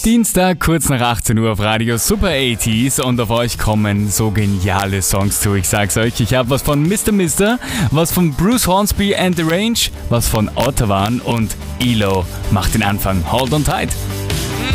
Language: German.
Dienstag, kurz nach 18 Uhr auf Radio Super 80s und auf euch kommen so geniale Songs zu. Ich sag's euch, ich habe was von Mr. Mister, was von Bruce Hornsby and the Range, was von Autobahn und ELO macht den Anfang. Hold on tight!